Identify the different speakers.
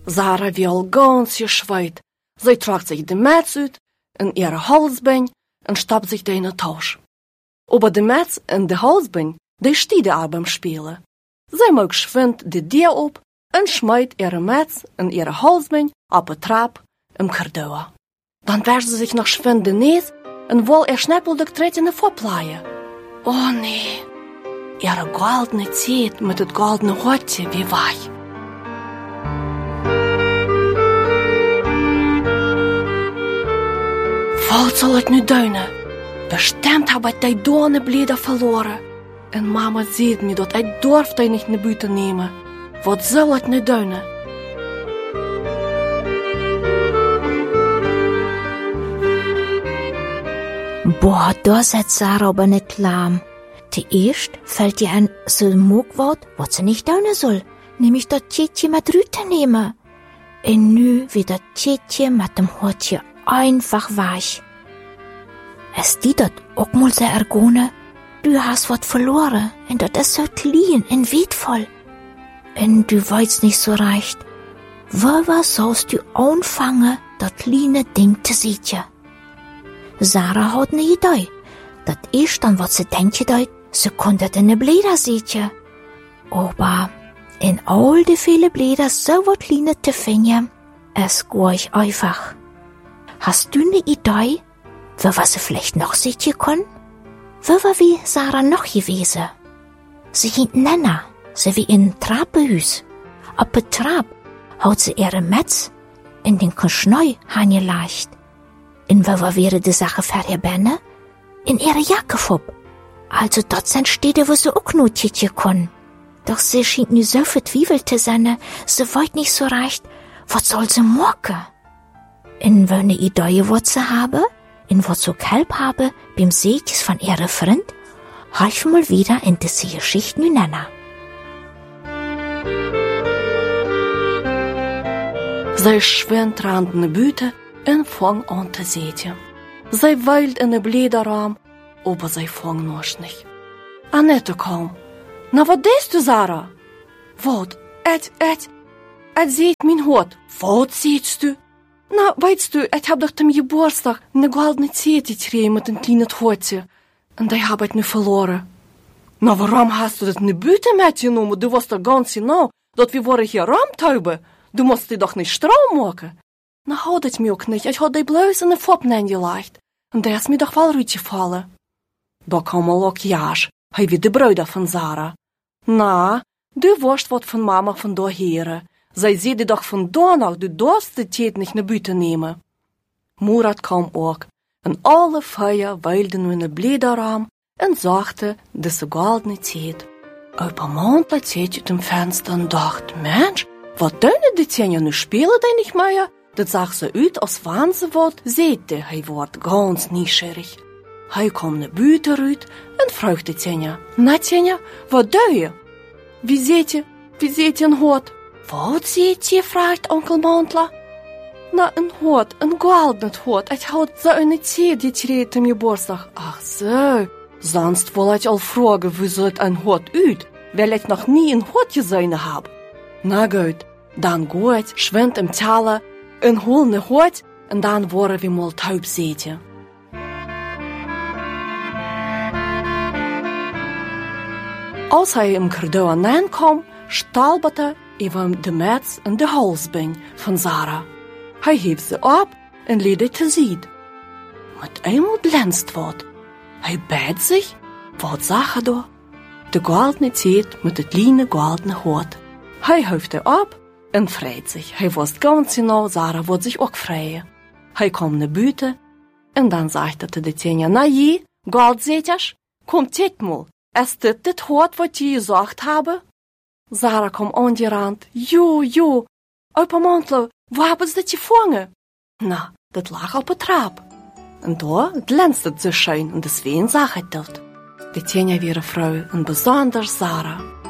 Speaker 1: Sarah will ganz geschweit. Sie tragt sich de Metz uit in ihre Halsbein und stappt sich de in de Tausch. Aber de Metz en de Halsbein, die stieden aber beim Spielen. Sie mag geschwind de Dier op und schmeißt ihre Metz in ihre Halsbein auf de Trap im Kardua. Dann wäscht sie sich noch schwind de Nees und will schnäppeldig treten vorpleien. Oh nee, ihre goldene Zeit mit het goldene Hotje wie weich. Wat zal ik nu doen? Bestimmt heb ik die donenblieder verloren. En mama ziet me dat ik durf die niet naar buiten nemen. Wat zal ik nu doen?
Speaker 2: Boah, da zet Sarah aber nicht lahm. Zuerst fällt ihr ein so Mogwort, was sie nicht tun soll, nämlich das Tietchen mit Rüte nehmen. Und nu wird das Tietchen mit dem Hortje einfach weich. Es die dort auch mal sehr ergone, du hast was verloren, und das ist so klein und wertvoll. Und du weißt nicht so recht, wo sollst du anfangen, das kleine Ding zu sehen? Sarah hat ne Idee. Das ist dann, was sie denkt, sie konnte eine Blätter sehen. Aber in all die viele Blätter so was kleine zu finden, es geht einfach. Hast du ne Idee, wo sie vielleicht noch sehen können? Wo war wie Sarah noch gewesen? Sie hint Nenna, sie wie in Trappenhus. Auf der Trap hat sie ihre Metz in den Geschneu angelegt. In wo wäre die Sache verherbenne? In ihre Jacke fob. Also dort sind Städte, wo sie auch nur titje können. Doch sie schien nu so vertwiebelt zu sein, sie wollt nicht so recht, was soll sie morgen? In wo ne Idee, was sie habe, in was so Kalb habe, beim Seetjes von ihrer Freund, half mal wieder in diese Geschichte nu nenna.
Speaker 1: Sie schwimmt rand ne Büte und fang an zu sehen. Sie weilt in ne Bläderraum, aber sie fang noch nicht. Annette kaum. Na, wat deest du, Sarah? Wat? Et seht mein Hut. Wat sehtst du? Na, weißt du, ich hab doch dem Geburtstag ne goldene Zete gekregen mit dem kleinen Hutje. Und die hab ich nu verloren. Na, warum hast du das ne Büte mitgenommen? Du weißt doch ganz genau, dass wir waren hier Raumtaube. Du musst dir doch nicht Strom machen. Na, hou das mir auch nicht. Ich hab die bloß in den Foppen eingelegt. Und der ist mir doch wohl gefallen. Da kam auch Jasch. Hij wie de Bruder von Sarah. Na, du wirst wat von Mama von da hören. Zij sieht dir doch von da nach, du darfst die Tät nicht ne Büte nehmen. Murat kam auch. Und alle Feier weilden in den Bläderraum und sagte, dass sie goldene Tät. Ein paar Monate zählt aus dem Fenster und dachte, Mensch, wat deine die Zähne nu spielen die nicht mehr? Das sagt sie uit, als wann sie wat, seht ihr, hij wordt ganz neugierig. Hij kwam naar buiten uit en vroeg de Tjenja. Na Tjenja, wat doe je? Wie seht je een hot? Wat seht je, vraagt onkel Mantla. Na, een hot, een goldenen hot. Ik had zo een Zeit gekregen am Geburtstag. Ach so, sonst wollte ich all fragen, wie sieht ein hot uit, weil ich noch nie ein hot gesehen hab. Na gut, dann gut, schwimmt im Tal en hol ne hot en dan worden we mal taub zeten. Als hij im Kardua aankwam, stolperte over de Metz en de halsbeen van Sarah. Hij hief ze op en liet het te zien. Met eenmaal glänzt wat. Hij beet zich, wat zag hij daar? De goldene Zeit met het kleine goldene Hort. Hij hief op en freut sich. Hij wusste ganz genau, Sarah wird sich auch freuen. Hij kwam naar buiten en dan sagte er de Tjenja, na je, goldzeters, kom dit mal. Ist das Hort, was ich gesagt habe? Sarah kam angerannt. Jo, op een Mantlo, wo haben sie das gefangen? Na, das lag auf der Trap. Und da glänzte es so schön und deswegen sah ich das. Die Tjenja wäre Frau und besonders Sarah.